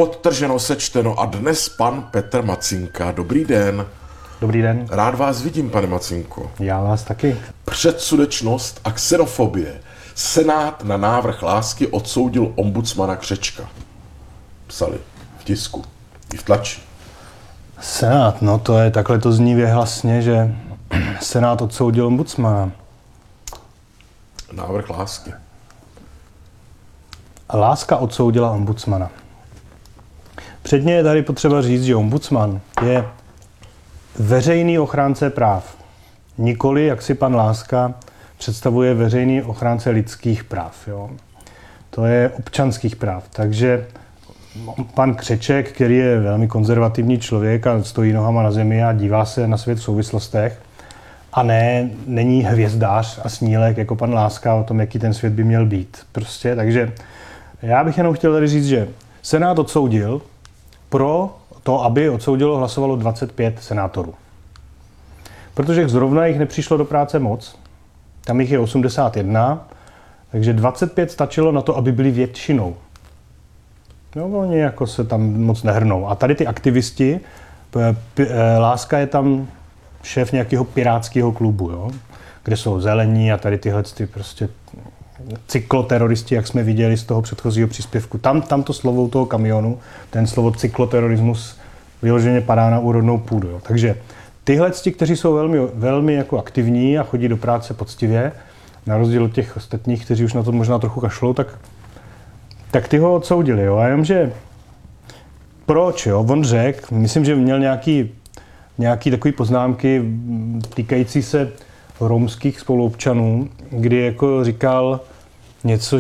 Podtrženo, sečteno a dnes pan Petr Macinka. Dobrý den. Dobrý den. Rád vás vidím, pane Macinko. Já vás taky. Předsudečnost a xenofobie. Senát na návrh Lásky odsoudil ombudsmana Křečka. Psali v tisku i v tlači. Senát, no to je, takhle to zní věhlasně, že Senát odsoudil ombudsmana. Návrh Lásky. Láska odsoudila ombudsmana. Předně je tady potřeba říct, že ombudsman je veřejný ochránce práv. Nikoli, jak si pan Láska představuje, veřejný ochránce lidských práv. Jo? To je občanských práv. Takže pan Křeček, který je velmi konzervativní člověk a stojí nohama na zemi a dívá se na svět v souvislostech, a není hvězdář a snílek jako pan Láska o tom, jaký ten svět by měl být. Prostě, takže já bych jenom chtěl tady říct, že Senát odsoudil, pro to, aby odsoudilo, hlasovalo 25 senátorů. Protože zrovna jich nepřišlo do práce moc, tam jich je 81, takže 25 stačilo na to, aby byli většinou. No, oni jako se tam moc nehrnou. A tady ty aktivisti, Láska je tam šéf nějakého pirátského klubu, jo? Kde jsou zelení a tady tyhle ty prostě cykloteroristi, jak jsme viděli z toho předchozího příspěvku. Tam to slovo toho kamionu, ten slovo cykloterorismus vyloženě padá na úrodnou půdu. Jo? Takže tyhle, kteří jsou velmi, velmi jako aktivní a chodí do práce poctivě, na rozdíl od těch ostatních, kteří už na to možná trochu kašlou, tak ty ho odsoudili. Jo? A jenomže proč? Jo? On řekl, myslím, že měl nějaký takový poznámky týkající se romských spoluobčanů, kdy jako říkal něco,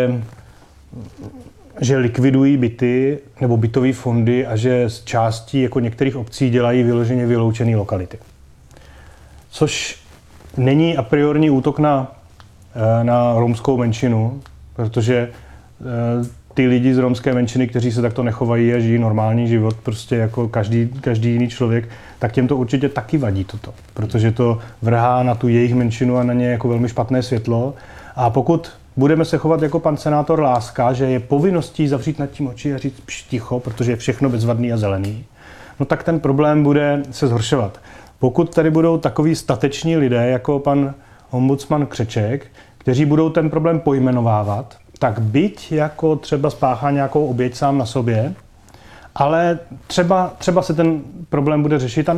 že likvidují byty nebo bytové fondy a že z částí jako některých obcí dělají vyloženě vyloučené lokality. Což není a priorní útok na romskou menšinu, protože ty lidi z romské menšiny, kteří se takto nechovají a žijí normální život, prostě jako každý jiný člověk, tak těm to určitě taky vadí toto. Protože to vrhá na tu jejich menšinu a na ně jako velmi špatné světlo. A pokud budeme se chovat jako pan senátor Láska, že je povinností zavřít nad tím oči a říct ticho, protože je všechno bezvadný a zelený, no tak ten problém bude se zhoršovat. Pokud tady budou takový stateční lidé, jako pan ombudsman Křeček, kteří budou ten problém pojmenovávat, tak byť jako třeba spáchá nějakou oběť sám na sobě, ale třeba se ten problém bude řešit a